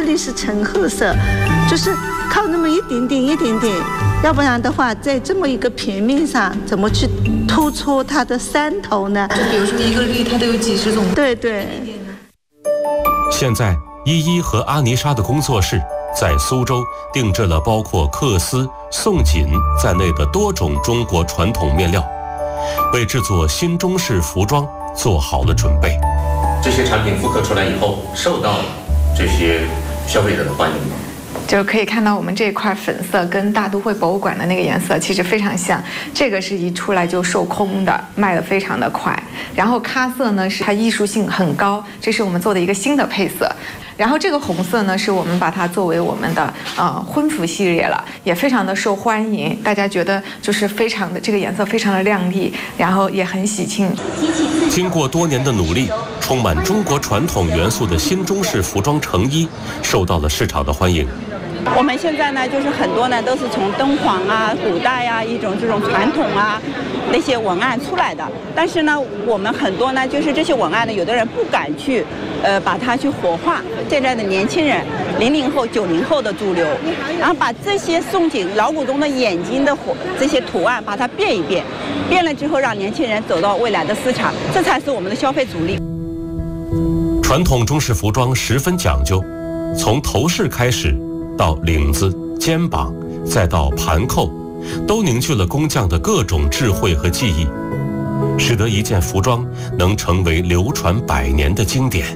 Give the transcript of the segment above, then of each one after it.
里是橙褐色，就是靠那么一点点一点点，要不然的话，在这么一个平面上，怎么去突出它的山头呢？ 就比如说一个绿，它都有几十种。 对对。 现在依依和阿尼莎的工作室在苏州定制了包括缂丝、宋锦在内的多种中国传统面料，为制作新中式服装做好了准备。 这些产品复刻出来以后，受到这些消费者的欢迎吗？ 就可以看到我们这块粉色跟大都会博物馆的那个颜色其实非常像，这个是一出来就售空的，卖得非常的快。然后咖色呢是它艺术性很高，这是我们做的一个新的配色。然后这个红色呢是我们把它作为我们的婚服系列了，也非常的受欢迎，大家觉得就是非常的这个颜色非常的亮丽，然后也很喜庆。 经过多年的努力，充满中国传统元素的新中式服装成衣受到了市场的欢迎。 我们现在呢，就是很多呢都是从敦煌啊、古代啊一种这种传统啊那些文案出来的，但是呢，我们很多呢就是这些文案呢，有的人不敢去把它去活化。现在的年轻人，00后、90后的主流，然后把这些宋锦老古董的眼睛的这些图案把它变一变，变了之后让年轻人走到未来的市场，这才是我们的消费主力。 传统中式服装十分讲究，从头饰开始，到领子、肩膀，再到盘扣，都凝聚了工匠的各种智慧和技艺，使得一件服装能成为流传100年的经典。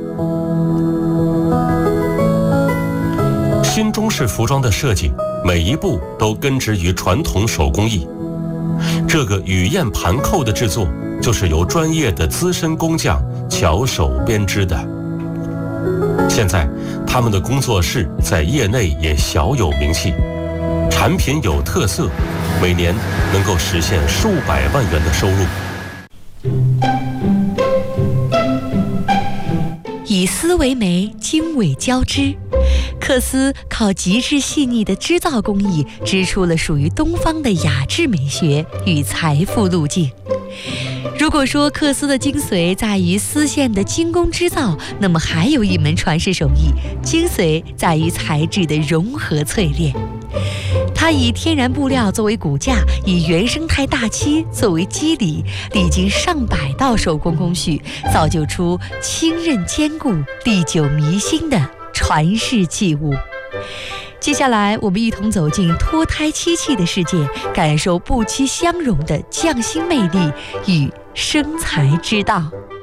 新中式服装的设计，每一步都根植于传统手工艺。这个雨燕盘扣的制作，就是由专业的资深工匠巧手编织的。现在他们的工作室在业内也小有名气，产品有特色，每年能够实现数百万元的收入。 以丝为媒，经纬交织，缂丝靠极致细腻的织造工艺，织出了属于东方的雅致美学与财富路径。如果说缂丝的精髓在于丝线的精工织造，那么还有一门传世手艺，精髓在于材质的融合淬炼。它以天然布料作为骨架，以原生态大漆作为基底，历经上百道手工工序，造就出轻韧坚固、历久弥新的传世器物。接下来，我们一同走进脱胎漆器的世界，感受不期相融的匠心魅力与生财之道。